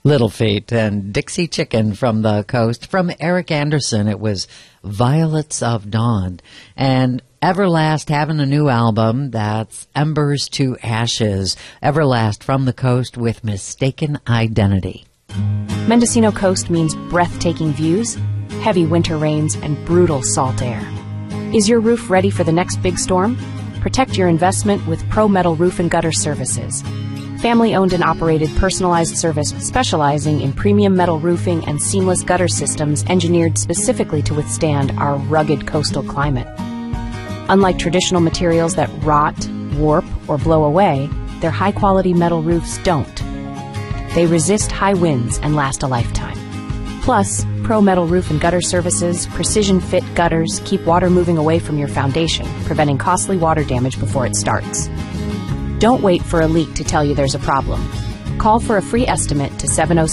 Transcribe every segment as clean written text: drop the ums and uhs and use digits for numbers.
Little Feat and Dixie Chicken from the Coast. From Eric Anderson, it was Violets of Dawn. And Everlast having a new album, that's Embers to Ashes. Everlast from the Coast with Mistaken Identity. Mendocino Coast means breathtaking views, heavy winter rains, and brutal salt air. Is your roof ready for the next big storm? Protect your investment with Pro Metal Roof and Gutter Services. Family-owned and operated personalized service specializing in premium metal roofing and seamless gutter systems engineered specifically to withstand our rugged coastal climate. Unlike traditional materials that rot, warp, or blow away, their high-quality metal roofs don't. They resist high winds and last a lifetime. Plus, Pro Metal Roof and Gutter Services precision-fit gutters keep water moving away from your foundation, preventing costly water damage before it starts. Don't wait for a leak to tell you there's a problem. Call for a free estimate to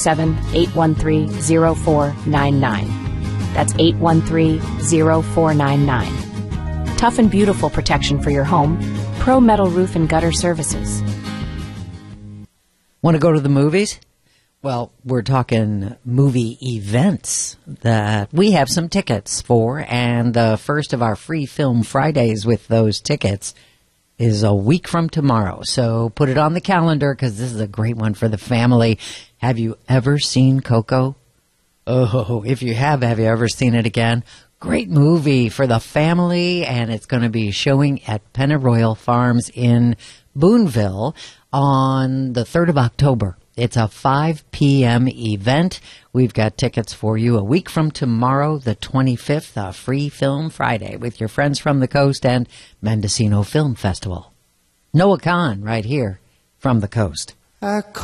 707-813-0499. That's 813-0499. Tough and beautiful protection for your home. Pro Metal Roof and Gutter Services. Want to go to the movies? Well, we're talking movie events that we have some tickets for, and the first of our free film Fridays with those tickets is a week from tomorrow. So put it on the calendar because this is a great one for the family. Have you ever seen Coco? Oh, if you have you ever seen it again? Great movie for the family, and it's going to be showing at Pennyroyal Farms in Boonville on the 3rd of October. It's a 5 p.m. event. We've got tickets for you a week from tomorrow, the 25th, a free film Friday with your friends from the coast and Mendocino Film Festival. Noah Kahn right here from the coast.